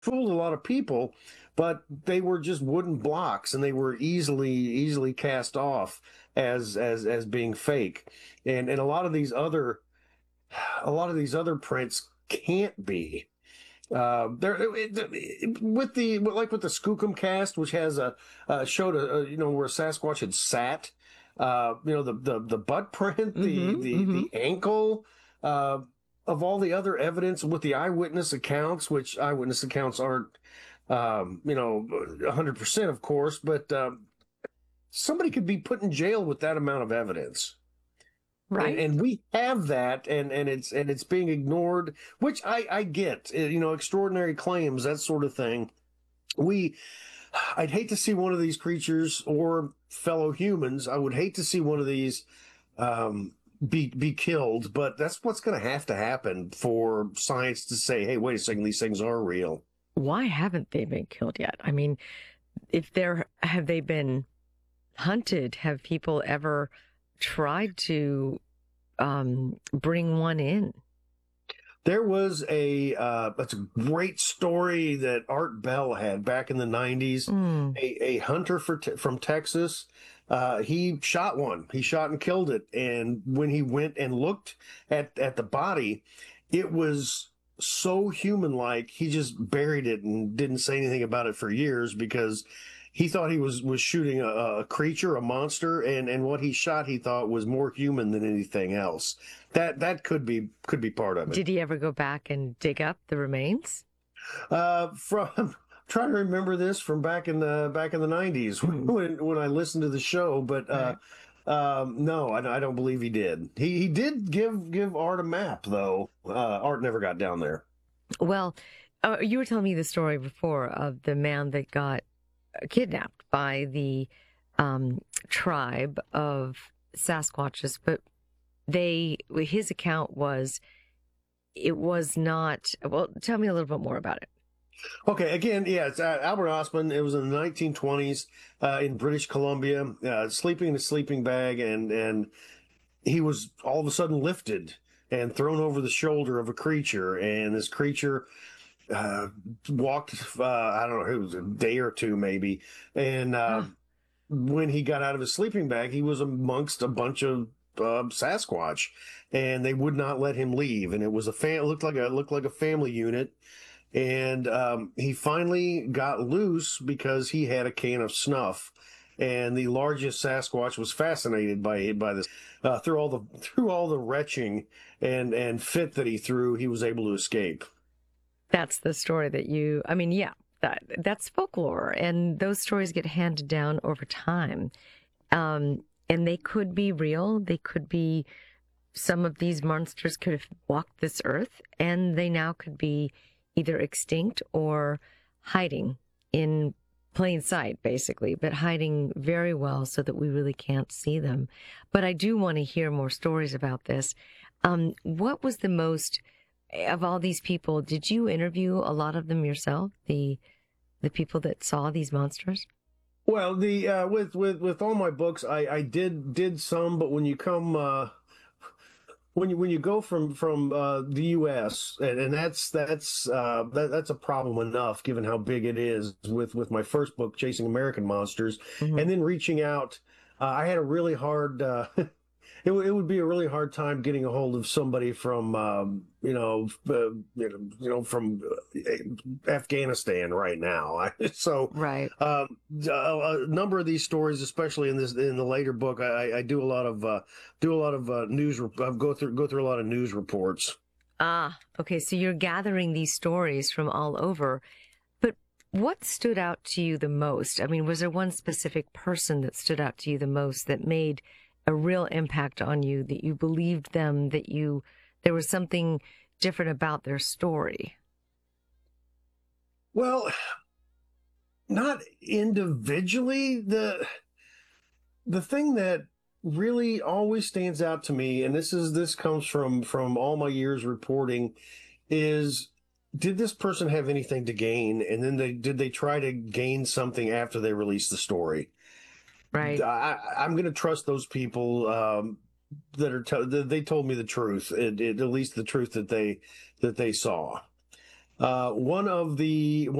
fooled a lot of people, but they were just wooden blocks, and they were easily cast off as being fake. And a lot of these other prints can't be. With the like with the Skookum cast, which has showed where Sasquatch had sat. The butt print, the ankle, of all the other evidence with the eyewitness accounts, which eyewitness accounts aren't 100%, of course, but somebody could be put in jail with that amount of evidence. Right. And we have that, and it's being ignored, which I get. Extraordinary claims, that sort of thing. I'd hate to see one of these creatures or fellow humans. I would hate to see one of these be killed, but that's what's going to happen for science to say, hey, wait a second, these things are real. Why haven't they been killed yet? I mean, have they been hunted? Have people ever tried to bring one in? There was that's a great story that Art Bell had back in the 90s. A hunter from Texas, he shot one. He shot and killed it. And when he went and looked at the body, it was so human-like, he just buried it and didn't say anything about it for years, because he thought he was shooting a creature, a monster, and what he shot he thought was more human than anything else. That could be part of it. Did he ever go back and dig up the remains? From trying to remember this from back in the 90s when I listened to the show, but no, I don't believe he did. He did give Art a map, though. Art never got down there. Well, you were telling me the story before of the man that got kidnapped by the tribe of Sasquatches, but his account was, it was not. Well, tell me a little bit more about it. Okay, again, yeah, it's Albert Ostman. It was in the 1920s in British Columbia, sleeping in a sleeping bag, and he was all of a sudden lifted and thrown over the shoulder of a creature, and this creature walked, I don't know, it was a day or two maybe, and when he got out of his sleeping bag, he was amongst a bunch of Sasquatch, and they would not let him leave, and it was looked like a family unit. And he finally got loose because he had a can of snuff, and the largest Sasquatch was fascinated by this. Through all the retching and fit that he threw, he was able to escape. That's the story that's folklore, and those stories get handed down over time. And they could be real. They could be, some of these monsters could have walked this earth, and they now could be either extinct or hiding in plain sight, basically, but hiding very well so that we really can't see them. But I do want to hear more stories about this. What was the most, of all these people, did you interview a lot of them yourself, the people that saw these monsters? Well, with all my books, I did some, but when you come when you go from the U.S. and that's a problem enough, given how big it is with my first book, Chasing American Monsters, and then reaching out, I had a really hard. It would be a really hard time getting a hold of somebody from from Afghanistan right now. So right. A number of these stories, especially in the later book, I do a lot of news. Go through a lot of news reports. Ah, okay. So you're gathering these stories from all over. But what stood out to you the most? I mean, was there one specific person that stood out to you the most, that made a real impact on you, that you believed them, that there was something different about their story? Well, not individually. The thing that really always stands out to me, and this comes from all my years reporting, is, did this person have anything to gain? And then did they try to gain something after they released the story? Right. I'm going to trust those people that they told me the truth, at least the truth that they saw. One of the